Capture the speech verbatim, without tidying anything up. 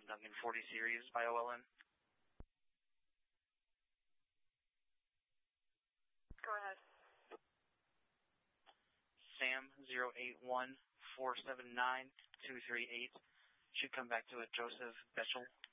Duncan forty series by O L N. Go ahead. Sam zero eight one four seven nine two three eight should come back to a Joseph Betchel.